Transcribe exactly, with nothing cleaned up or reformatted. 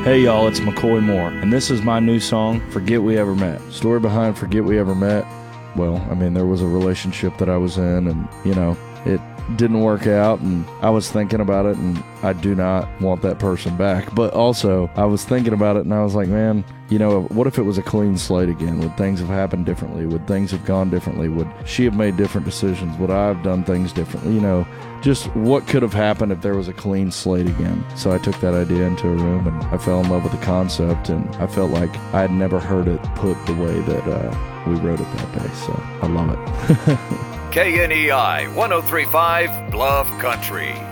Hey y'all, it's McCoy Moore, and this is my new song, Forget We Ever Met. Story behind Forget We Ever Met, well, I mean, there was a relationship that I was in, and, you know, it didn't work out, and I was thinking about it, and I do not want that person back. But also, I was thinking about it, and I was like, man, you know, what if it was a clean slate again? Would things have happened differently? Would things have gone differently? Would she have made different decisions? Would I have done things differently? You know, just what could have happened if there was a clean slate again? So I took that idea into a room, and I fell in love with the concept, and I felt like I had never heard it put the way that uh, we wrote it that day. So I love it. K N E I one oh three point five Bluff Country.